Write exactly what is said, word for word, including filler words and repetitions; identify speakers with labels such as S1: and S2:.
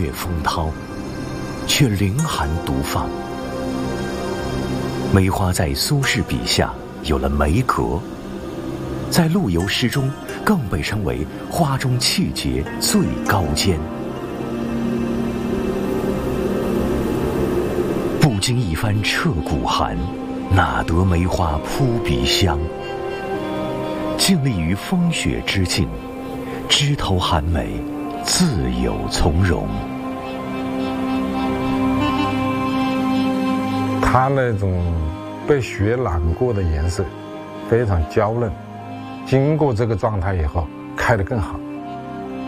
S1: 月风涛，却凌寒独放。梅花在苏轼笔下有了梅格，在陆游诗中更被称为花中气节最高坚。不经一番彻骨寒，哪得梅花扑鼻香？静立于风雪之境，枝头寒梅，自有从容。
S2: 它那种被雪染过的颜色非常娇嫩，经过这个状态以后开得更好。